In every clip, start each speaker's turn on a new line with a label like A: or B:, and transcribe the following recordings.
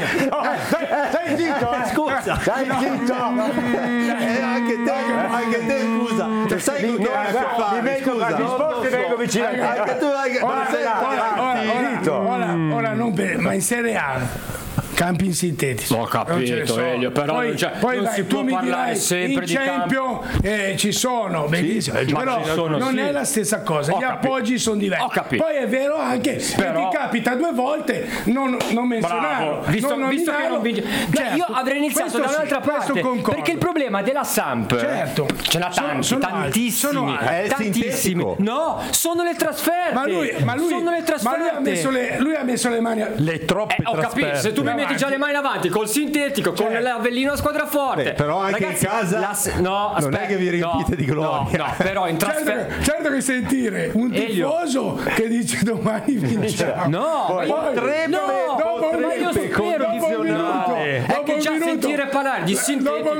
A: Stai zitto,
B: Scusa.
A: Stai zitto.
B: Anche te, scusa. Sai che
A: Scusa. Risposte vengo vicino a te.
B: Anche tu
C: Ora non per, ma in Serie A campi in sintetici.
D: Ho capito, Elio, però
C: poi,
D: non
C: dai,
D: si
C: tu
D: può
C: mi
D: parlare
C: dirai,
D: sempre
C: in
D: di
C: Champions ci sono, benissimo, però non è la stessa cosa, gli appoggi sono diversi. Poi è vero anche che ti capita 2 volte non menzionarlo.
D: Visto che non vince.
C: Certo,
D: io avrei iniziato da un'altra parte, perché il problema della Samp, ce n'ha tanti, tantissimi. No, sono le trasferte.
C: Ma lui ha messo le mani
E: le troppe
D: ho capito, se tu mi metti già le mani avanti col sintetico, con l'Avellino a squadra forte.
B: Però anche in casa non è che vi riempite di gloria.
D: No, però in trasferta.
C: Certo che sentire un tifoso che dice domani vinciamo.
D: Dopo un minuto è che già sentire parlare di sintetico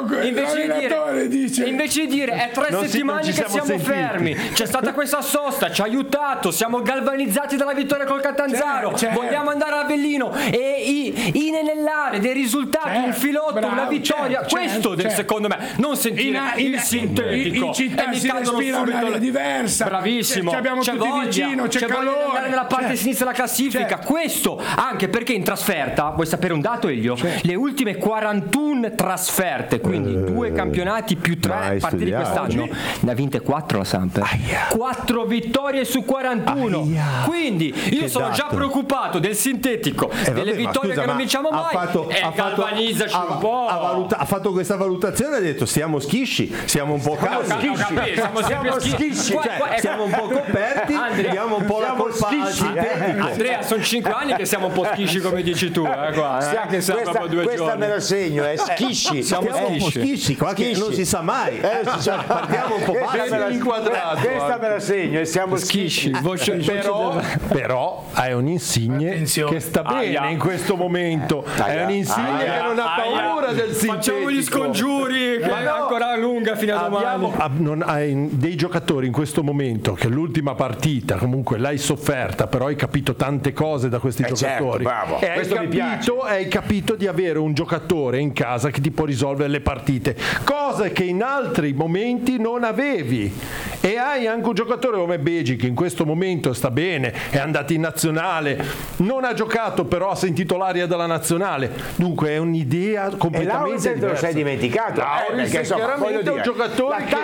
D: invece di dire è 3 settimane che siamo fermi, c'è stata questa sosta, ci ha aiutato, siamo galvanizzati dalla vittoria col Catanzaro, vogliamo andare a Avellino e inanellare dei risultati, un filotto, una vittoria, questo secondo me, non sentire il sintetico.
C: In città si respira un'aria diversa,
D: bravissimo,
C: ci abbiamo tutti vicino, c'è calore,
D: andare nella parte sinistra della classifica, questo anche perché in trasferta, vuoi sapere un dato, Elio? Le ultime 41 trasferte, quindi 2 campionati più 3 partite di quest'anno, ne ha vinte 4 la Samp, 4 vittorie su 41. Quindi io sono già preoccupato del sintetico, delle vittorie che non vinciamo mai, galvanizzaci un po'.
B: Ha fatto questa valutazione, ha detto siamo schisci, siamo un po' caldi, siamo schisci, siamo un po' coperti, diamo un po' la colpa al sintetico.
D: Andrea, sono 5 anni che siamo un po' schisci come dici tu,
A: questa me la segno, è schisci,
B: siamo un po' schisci, qua che non si sa mai, partiamo un po'
A: inquadrato. Questa me la segno e siamo schisci.
E: Però è un Insigne che sta bene in questo momento, è un Insigne che non ha paura del sintetico.
D: Facciamo gli scongiuri, che è ancora lunga fino a domani.
E: Hai dei giocatori in questo momento che l'ultima partita comunque l'hai sofferta, però hai capito tante cose da questi giocatori, hai capito di avere un giocatore in casa che ti può risolvere le partite, cose che in altri momenti non avevi, e hai anche un giocatore come Beji che in questo momento sta bene, è andato in nazionale, non ha giocato però ha sentito l'aria della nazionale, dunque è un'idea completamente diversa.
A: Te lo sei dimenticato,
E: perché chiaramente è un giocatore che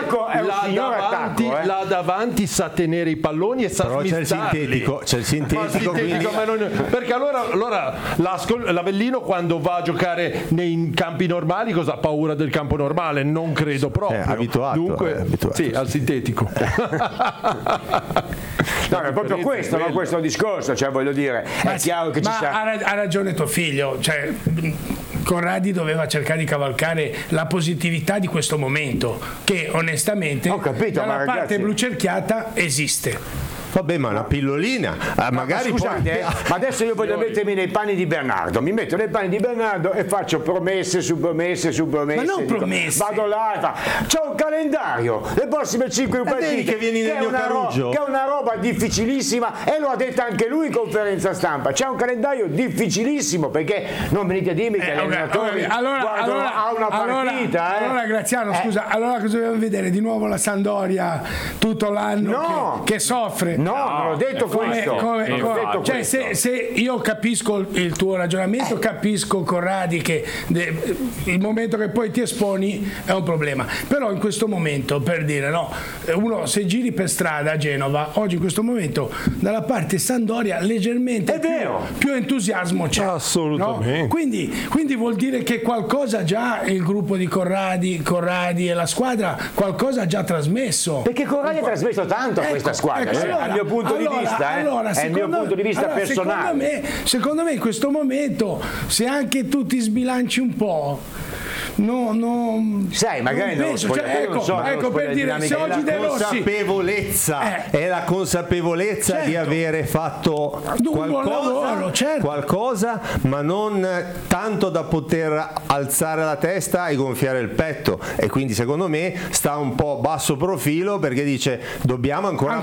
E: là davanti sa tenere i palloni e sa
B: però c'è il sintetico, quindi...
E: perché allora l'Avellino quando va a giocare nei campi normali cosa ha paura del campo normale? Non credo proprio,
B: abituato,
E: dunque sì, al sintetico.
A: No, è proprio questo, no? Questo è un discorso, cioè voglio dire, è chiaro che ci sta.
C: Ha ragione tuo figlio, cioè Corradi doveva cercare di cavalcare la positività di questo momento che onestamente dalla parte blu cerchiata esiste.
B: Vabbè, ma una pillolina, magari
A: scusate, ma adesso io voglio mettermi nei panni di Bernardo, mi metto nei panni di Bernardo e faccio promesse su promesse su promesse.
C: Ma non promesse.
A: Vado là, c'ho un calendario, le prossime 5 partite
B: che vieni nel mio Caruggio,
A: che è una roba difficilissima e lo ha detto anche lui in conferenza stampa. C'è un calendario difficilissimo perché non venite a dirmi che l'allenatore ha una partita.
C: Allora Graziano, scusa, allora cosa dobbiamo vedere? Di nuovo la Sampdoria tutto l'anno che soffre?
A: No, non ho detto questo.
C: Cioè, se io capisco il tuo ragionamento, capisco Corradi che il momento che poi ti esponi è un problema. Però in questo momento, per dire, no, uno se giri per strada a Genova, oggi in questo momento dalla parte Sampdoria leggermente più entusiasmo c'è.
E: Assolutamente.
C: No? Quindi vuol dire che qualcosa già il gruppo di Corradi e la squadra qualcosa ha già trasmesso.
A: Perché Corradi ha trasmesso tanto a questa squadra. Dal mio punto di vista, è il mio punto di vista personale.
C: Secondo me in questo momento, se anche tu ti sbilanci un po',
A: sai, magari non penso,
C: ecco per dire, se oggi De Rossi
B: è la consapevolezza di avere fatto qualcosa, ma non tanto da poter alzare la testa e gonfiare il petto, e quindi secondo me sta un po' basso profilo perché dice dobbiamo ancora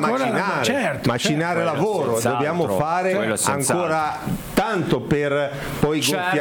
B: macinare lavoro, dobbiamo fare ancora tanto per poi gonfiare